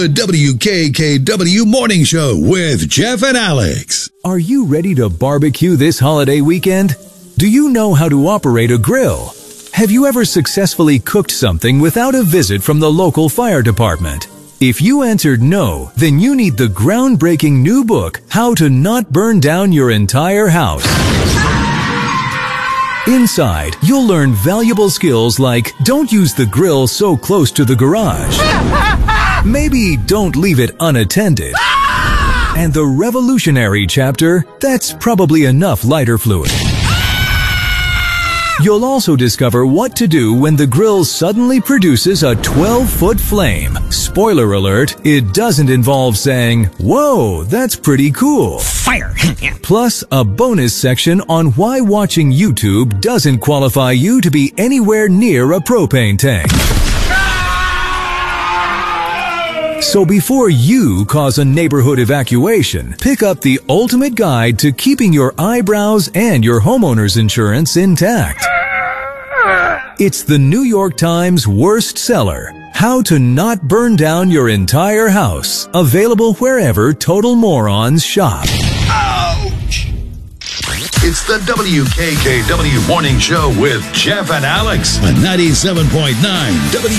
The WKKW Morning Show with Jeff and Alex. Are you ready to barbecue this holiday weekend? Do you know how to operate a grill? Have you ever successfully cooked something without a visit from the local fire department? If you answered no, then you need the groundbreaking new book, How to Not Burn Down Your Entire House. Inside, you'll learn valuable skills like don't use the grill so close to the garage. Maybe don't leave it unattended. And the revolutionary chapter, that's probably enough lighter fluid. You'll also discover what to do when the grill suddenly produces a 12-foot flame. Spoiler alert, it doesn't involve saying, "Whoa, that's pretty cool." Fire! Plus, a bonus section on why watching YouTube doesn't qualify you to be anywhere near a propane tank. So before you cause a neighborhood evacuation, pick up the ultimate guide to keeping your eyebrows and your homeowner's insurance intact. It's the New York Times worst seller, How to Not Burn Down Your Entire House. Available wherever total morons shop. Ouch! It's the WKKW Morning Show with Jeff and Alex on 97.9 W.